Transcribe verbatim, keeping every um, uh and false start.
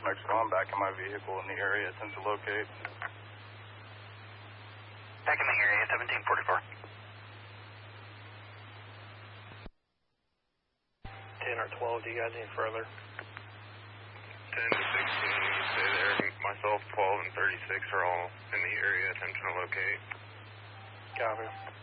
Mexico. I'm back in my vehicle in the area. Attempt to locate. Back in the area, seventeen forty-four. ten or twelve, do you guys need further? ten to sixteen, you stay there. Myself, twelve, and thirty-six are all in the area. Attention to locate. Copy.